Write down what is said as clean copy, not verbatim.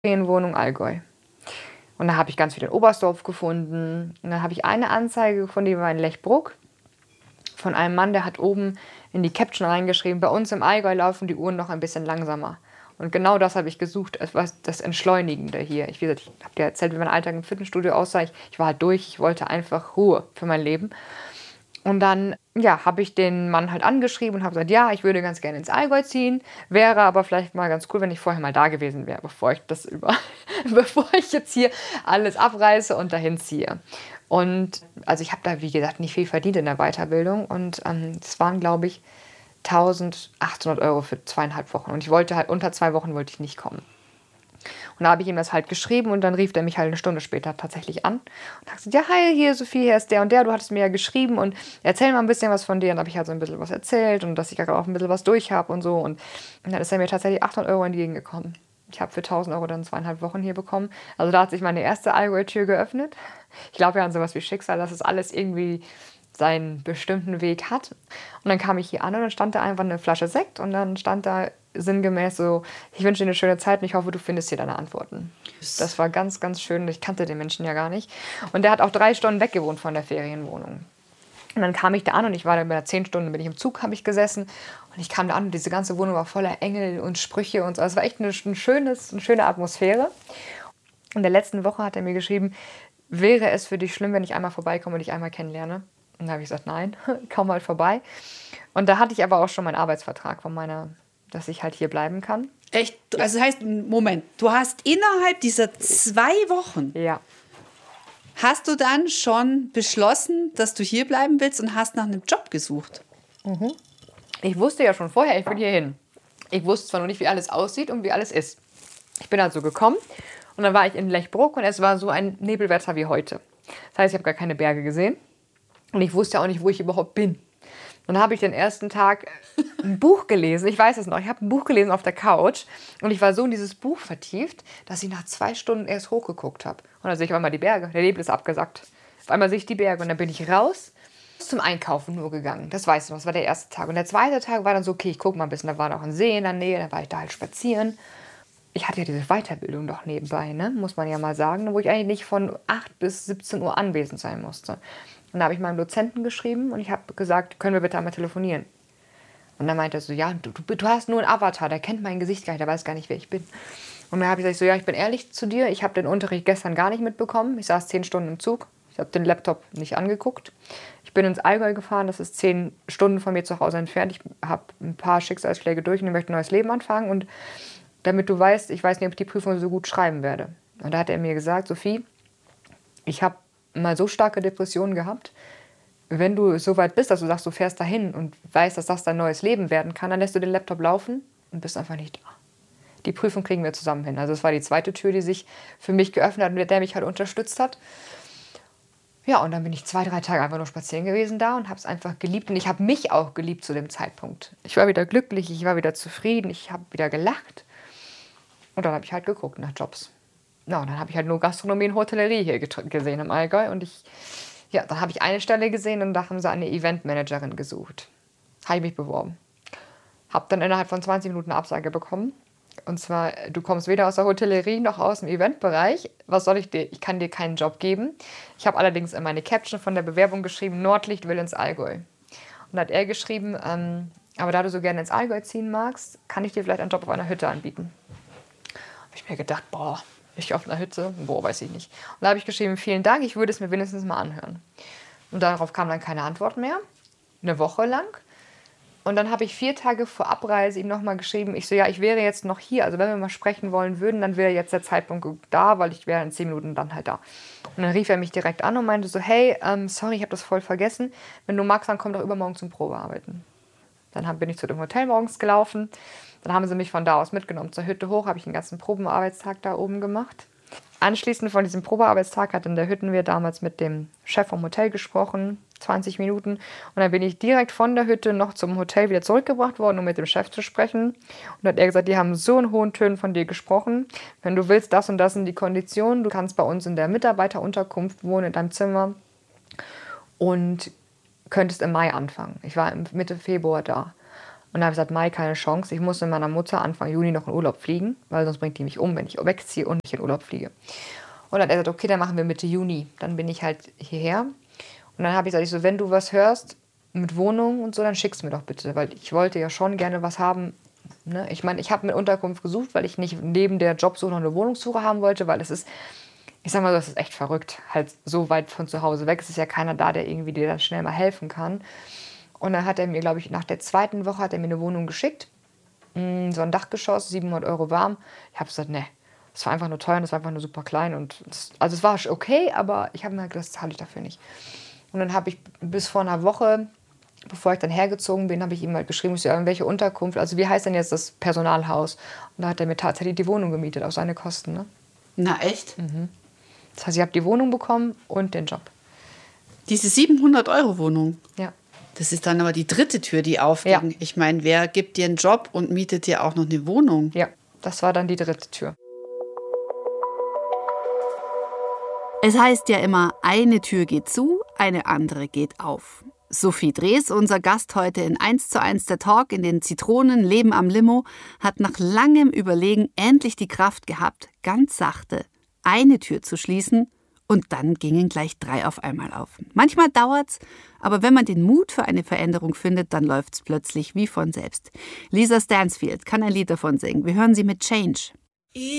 Ferienwohnung Allgäu. Und da habe ich ganz viel in Oberstdorf gefunden. Und dann habe ich eine Anzeige gefunden, die war in Lechbruck, von einem Mann, der hat oben in die Caption reingeschrieben, bei uns im Allgäu laufen die Uhren noch ein bisschen langsamer. Und genau das habe ich gesucht, das Entschleunigende hier. Ich habe dir erzählt, wie mein Alltag im Fitnessstudio aussah. Ich war halt durch, ich wollte einfach Ruhe für mein Leben. Und dann, ja, habe ich den Mann halt angeschrieben und habe gesagt, ja, ich würde ganz gerne ins Allgäu ziehen, wäre aber vielleicht mal ganz cool, wenn ich vorher mal da gewesen wäre, bevor ich jetzt hier alles abreiße und dahin ziehe. Und also ich habe da, wie gesagt, nicht viel verdient in der Weiterbildung und das waren, glaube ich, 1.800 Euro für 2,5 Wochen. Und ich wollte halt, unter 2 Wochen wollte ich nicht kommen. Und da habe ich ihm das halt geschrieben und dann rief er mich halt eine Stunde später tatsächlich an und hat gesagt, ja, hi, hier Sophie, hier ist der und der, du hattest mir ja geschrieben und erzähl mal ein bisschen was von dir. Und dann habe ich halt so ein bisschen was erzählt und dass ich ja auch ein bisschen was durch habe und so. Und dann ist er mir tatsächlich 800 Euro entgegengekommen. Ich habe für 1.000 Euro dann 2,5 Wochen hier bekommen. Also da hat sich meine erste Allgäu-Tür geöffnet. Ich glaube ja an sowas wie Schicksal, dass es alles irgendwie seinen bestimmten Weg hat. Und dann kam ich hier an und dann stand da einfach eine Flasche Sekt und dann stand da sinngemäß so, ich wünsche dir eine schöne Zeit und ich hoffe, du findest hier deine Antworten. Das war ganz, ganz schön. Ich kannte den Menschen ja gar nicht. Und der hat auch 3 Stunden weggewohnt von der Ferienwohnung. Und dann kam ich da an und ich war da bei 10 Stunden, bin ich im Zug, habe ich gesessen. Und ich kam da an und diese ganze Wohnung war voller Engel und Sprüche und so. Es war echt eine schöne Atmosphäre. Und in der letzten Woche hat er mir geschrieben, wäre es für dich schlimm, wenn ich einmal vorbeikomme und dich einmal kennenlerne? Und da habe ich gesagt, nein, komm mal vorbei. Und da hatte ich aber auch schon meinen Arbeitsvertrag dass ich halt hier bleiben kann. Echt? Ja. Also das heißt, Moment, du hast innerhalb dieser 2 Wochen, ja, hast du dann schon beschlossen, dass du hier bleiben willst und hast nach einem Job gesucht? Mhm. Ich wusste ja schon vorher, ich will hier hin. Ich wusste zwar noch nicht, wie alles aussieht und wie alles ist. Ich bin also gekommen und dann war ich in Lechbruck und es war so ein Nebelwetter wie heute. Das heißt, ich habe gar keine Berge gesehen und ich wusste auch nicht, wo ich überhaupt bin. Und dann habe ich den ersten Tag ein Buch gelesen. Ich weiß es noch. Ich habe ein Buch gelesen auf der Couch. Und ich war so in dieses Buch vertieft, dass ich nach 2 Stunden erst hochgeguckt habe. Und dann sehe ich auf einmal die Berge. Der Nebel ist abgesackt. Auf einmal sehe ich die Berge. Und dann bin ich raus, zum Einkaufen nur gegangen. Das weiß ich noch. Das war der erste Tag. Und der zweite Tag war dann so, okay, ich gucke mal ein bisschen. Da war noch ein See in der Nähe. Da war ich da halt spazieren. Ich hatte ja diese Weiterbildung doch nebenbei, ne? Muss man ja mal sagen. Wo ich eigentlich nicht von 8 bis 17 Uhr anwesend sein musste. Und da habe ich meinem Dozenten geschrieben und ich habe gesagt, können wir bitte einmal telefonieren? Und dann meinte er so, ja, du hast nur einen Avatar, der kennt mein Gesicht gar nicht, der weiß gar nicht, wer ich bin. Und dann habe ich gesagt, so, ja, ich bin ehrlich zu dir, ich habe den Unterricht gestern gar nicht mitbekommen. Ich saß 10 Stunden im Zug, ich habe den Laptop nicht angeguckt. Ich bin ins Allgäu gefahren, das ist 10 Stunden von mir zu Hause entfernt. Ich habe ein paar Schicksalsschläge durch und ich möchte ein neues Leben anfangen. Und damit du weißt, ich weiß nicht, ob ich die Prüfung so gut schreiben werde. Und da hat er mir gesagt, Sophie, ich habe mal so starke Depressionen gehabt, wenn du so weit bist, dass du sagst, du fährst dahin und weißt, dass das dein neues Leben werden kann, dann lässt du den Laptop laufen und bist einfach nicht da. Die Prüfung kriegen wir zusammen hin. Also es war die zweite Tür, die sich für mich geöffnet hat und der mich halt unterstützt hat. Ja, und dann bin ich 2, 3 Tage einfach nur spazieren gewesen da und habe es einfach geliebt. Und ich habe mich auch geliebt zu dem Zeitpunkt. Ich war wieder glücklich, ich war wieder zufrieden, ich habe wieder gelacht. Und dann habe ich halt geguckt nach Jobs. Ja, und dann habe ich halt nur Gastronomie und Hotellerie hier gesehen im Allgäu. Und dann habe ich eine Stelle gesehen und da haben sie eine Eventmanagerin gesucht. Habe ich mich beworben. Habe dann innerhalb von 20 Minuten eine Absage bekommen. Und zwar, du kommst weder aus der Hotellerie noch aus dem Eventbereich. Was soll ich dir? Ich kann dir keinen Job geben. Ich habe allerdings in meine Caption von der Bewerbung geschrieben, Nordlicht will ins Allgäu. Und da hat er geschrieben, aber da du so gerne ins Allgäu ziehen magst, kann ich dir vielleicht einen Job auf einer Hütte anbieten. Habe ich mir gedacht, boah, ich auf einer Hütte? Boah, weiß ich nicht. Und da habe ich geschrieben, vielen Dank, ich würde es mir wenigstens mal anhören. Und darauf kam dann keine Antwort mehr. Eine Woche lang. Und dann habe ich 4 Tage vor Abreise ihm nochmal geschrieben, ich so, ja, ich wäre jetzt noch hier. Also wenn wir mal sprechen wollen würden, dann wäre jetzt der Zeitpunkt da, weil ich wäre in 10 Minuten dann halt da. Und dann rief er mich direkt an und meinte so, hey, sorry, ich habe das voll vergessen. Wenn du magst, dann komm doch übermorgen zum Probearbeiten. Dann bin ich zu dem Hotel morgens gelaufen. Dann haben sie mich von da aus mitgenommen zur Hütte hoch, habe ich den ganzen Probearbeitstag da oben gemacht. Anschließend von diesem Probearbeitstag hat in der Hüttenwirt damals mit dem Chef vom Hotel gesprochen, 20 Minuten. Und dann bin ich direkt von der Hütte noch zum Hotel wieder zurückgebracht worden, um mit dem Chef zu sprechen. Und dann hat er gesagt, die haben so in hohen Tönen von dir gesprochen. Wenn du willst, das und das sind die Konditionen. Du kannst bei uns in der Mitarbeiterunterkunft wohnen, in deinem Zimmer. Und könntest im Mai anfangen. Ich war Mitte Februar da. Und dann habe ich gesagt, Mai, keine Chance. Ich muss mit meiner Mutter Anfang Juni noch in Urlaub fliegen, weil sonst bringt die mich um, wenn ich wegziehe und nicht in Urlaub fliege. Und dann hat er gesagt, okay, dann machen wir Mitte Juni. Dann bin ich halt hierher. Und dann habe ich gesagt, wenn du was hörst mit Wohnung und so, dann schick's mir doch bitte. Weil ich wollte ja schon gerne was haben. Ne? Ich meine, ich habe mir Unterkunft gesucht, weil ich nicht neben der Jobsuche noch eine Wohnungssuche haben wollte, weil es ist, ich sag mal, das ist echt verrückt. Halt so weit von zu Hause weg. Es ist ja keiner da, der irgendwie dir dann schnell mal helfen kann. Und dann hat er mir, glaube ich, nach der 2. Woche hat er mir eine Wohnung geschickt. So ein Dachgeschoss, 700 € warm. Ich habe gesagt, ne, das war einfach nur teuer und das war einfach nur super klein. Und also es war okay, aber ich habe mir halt gedacht, das zahle ich dafür nicht. Und dann habe ich bis vor einer Woche, bevor ich dann hergezogen bin, habe ich ihm halt geschrieben, ich so, in welche Unterkunft, also wie heißt denn jetzt das Personalhaus? Und da hat er mir tatsächlich die Wohnung gemietet, auf seine Kosten. Ne? Na echt? Das heißt, ich habe die Wohnung bekommen und den Job. Diese 700-€ Wohnung? Ja. Das ist dann aber die 3. Tür, die aufging. Ja. Ich meine, wer gibt dir einen Job und mietet dir auch noch eine Wohnung? Ja, das war dann die 3. Tür. Es heißt ja immer, eine Tür geht zu, eine andere geht auf. Sophie Drees, unser Gast heute in 1:1 der Talk in den Zitronen Leben am Limo, hat nach langem Überlegen endlich die Kraft gehabt, ganz sachte eine Tür zu schließen und dann gingen gleich 3 auf einmal auf. Manchmal dauert's, aber wenn man den Mut für eine Veränderung findet, dann läuft's plötzlich wie von selbst. Lisa Stansfield kann ein Lied davon singen. Wir hören sie mit Change.